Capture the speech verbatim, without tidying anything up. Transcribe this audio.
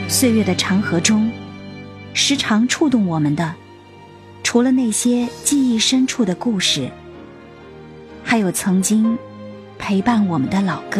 岁月的长河中，时常触动我们的，除了那些记忆深处的故事，还有曾经陪伴我们的老歌。